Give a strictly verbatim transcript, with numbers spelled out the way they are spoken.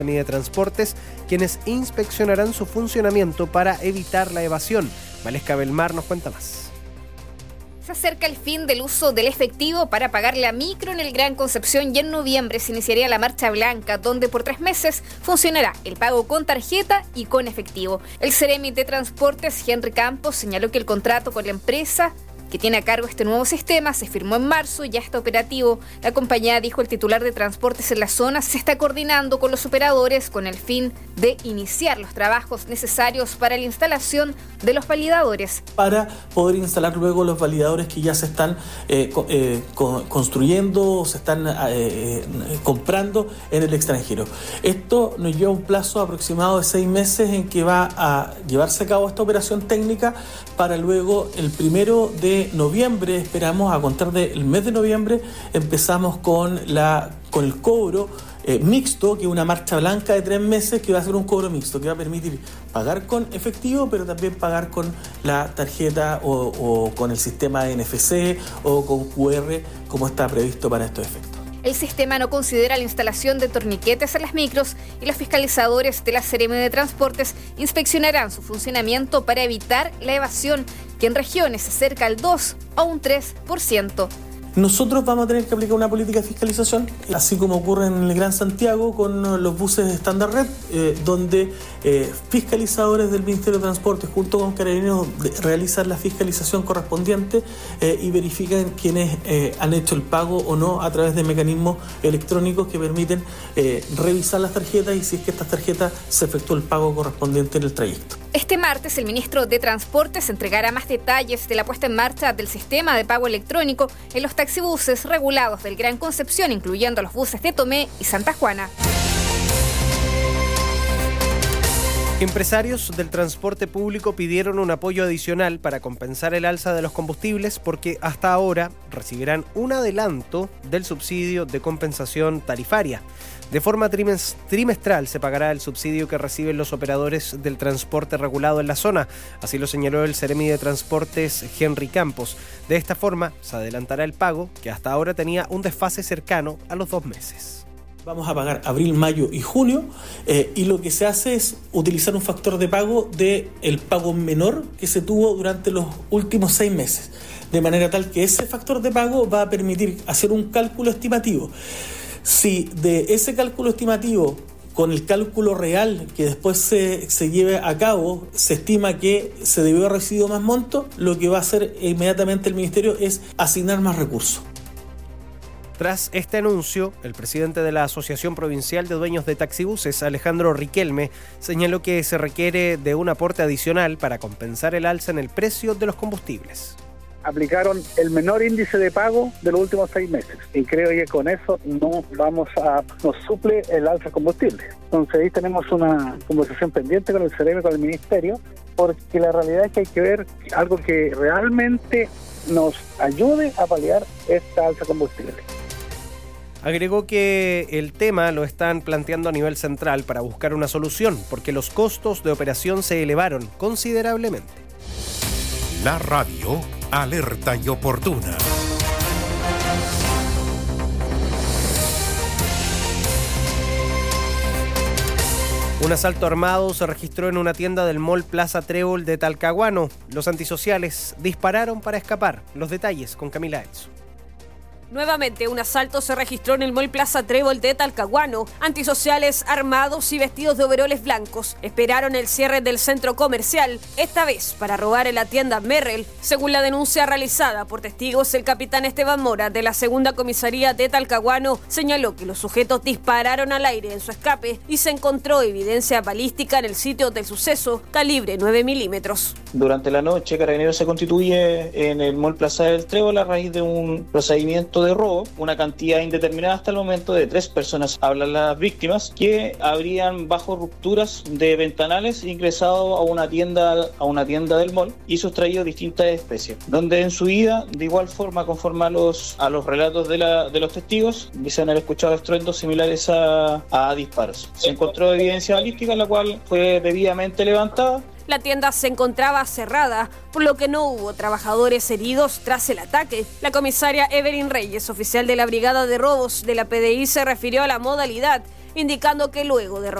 de Transportes, quienes inspeccionarán su funcionamiento para evitar la evasión. Valesca Belmar nos cuenta más. Se acerca el fin del uso del efectivo para pagar la micro en el Gran Concepción y en noviembre se iniciaría la Marcha Blanca, donde por tres meses funcionará el pago con tarjeta y con efectivo. El Ceremi de Transportes, Henry Campos, señaló que el contrato con la empresa que tiene a cargo este nuevo sistema se firmó en marzo y ya está operativo. La compañía, dijo el titular de Transportes en la zona, se está coordinando con los operadores con el fin de iniciar los trabajos necesarios para la instalación de los validadores. Para poder instalar luego los validadores que ya se están eh, eh, construyendo, se están eh, comprando en el extranjero. Esto nos lleva un plazo aproximado de seis meses en que va a llevarse a cabo esta operación técnica para luego el primero de noviembre, esperamos a contar del mes de noviembre, empezamos con, la, con el cobro eh, mixto, que es una marcha blanca de tres meses, que va a ser un cobro mixto, que va a permitir pagar con efectivo, pero también pagar con la tarjeta o, o con el sistema N F C o con Q R, como está previsto para estos efectos. El sistema no considera la instalación de torniquetes en las micros y los fiscalizadores de la Ceremi de Transportes inspeccionarán su funcionamiento para evitar la evasión, que en regiones se acerca al dos o un tres por ciento. Nosotros vamos a tener que aplicar una política de fiscalización, así como ocurre en el Gran Santiago con los buses de Standard Red, eh, donde eh, fiscalizadores del Ministerio de Transporte junto con Carabineros realizan la fiscalización correspondiente eh, y verifican quienes eh, han hecho el pago o no a través de mecanismos electrónicos que permiten eh, revisar las tarjetas y si es que estas tarjetas se efectuó el pago correspondiente en el trayecto. Este martes, el ministro de Transportes entregará más detalles de la puesta en marcha del sistema de pago electrónico en los taxibuses regulados del Gran Concepción, incluyendo los buses de Tomé y Santa Juana. Empresarios del transporte público pidieron un apoyo adicional para compensar el alza de los combustibles porque hasta ahora recibirán un adelanto del subsidio de compensación tarifaria. De forma trimestral se pagará el subsidio que reciben los operadores del transporte regulado en la zona, así lo señaló el Ceremi de Transportes Henry Campos. De esta forma se adelantará el pago, que hasta ahora tenía un desfase cercano a los dos meses. Vamos a pagar abril, mayo y junio eh, y lo que se hace es utilizar un factor de pago del pago menor que se tuvo durante los últimos seis meses, de manera tal que ese factor de pago va a permitir hacer un cálculo estimativo. Si de ese cálculo estimativo con el cálculo real que después se, se lleve a cabo, se estima que se debió haber recibido más monto, lo que va a hacer inmediatamente el Ministerio es asignar más recursos. Tras este anuncio, el presidente de la Asociación Provincial de Dueños de Taxibuses, Alejandro Riquelme, señaló que se requiere de un aporte adicional para compensar el alza en el precio de los combustibles. Aplicaron el menor índice de pago de los últimos seis meses y creo que con eso no vamos a nos suple el alza de combustible. Entonces ahí tenemos una conversación pendiente con el Ceremi, con el Ministerio, porque la realidad es que hay que ver algo que realmente nos ayude a paliar esta alza de combustible. Agregó que el tema lo están planteando a nivel central para buscar una solución, porque los costos de operación se elevaron considerablemente. La radio alerta y oportuna. Un asalto armado se registró en una tienda del Mall Plaza Trébol de Talcahuano. Los antisociales dispararon para escapar. Los detalles con Camila Etzo. Nuevamente, un asalto se registró en el Mall Plaza Trébol de Talcahuano. Antisociales armados y vestidos de overoles blancos esperaron el cierre del centro comercial, esta vez para robar en la tienda Merrell. Según la denuncia realizada por testigos, el capitán Esteban Mora, de la segunda comisaría de Talcahuano, señaló que los sujetos dispararon al aire en su escape y se encontró evidencia balística en el sitio del suceso, calibre nueve milímetros. Durante la noche, Carabineros se constituye en el Mall Plaza del Trébol a raíz de un procedimiento de robo, una cantidad indeterminada hasta el momento de tres personas, hablan las víctimas, que habrían bajo rupturas de ventanales ingresado a una tienda a una tienda del mall y sustraído distintas especies, donde en su ida, de igual forma, conforme a los, a los relatos de, la, de los testigos, dicen haber escuchado estruendos similares a, a disparos. Se encontró evidencia balística, la cual fue debidamente levantada. La tienda se encontraba cerrada, por lo que no hubo trabajadores heridos tras el ataque. La comisaria Evelyn Reyes, oficial de la Brigada de Robos de la P D I, se refirió a la modalidad indicando que luego de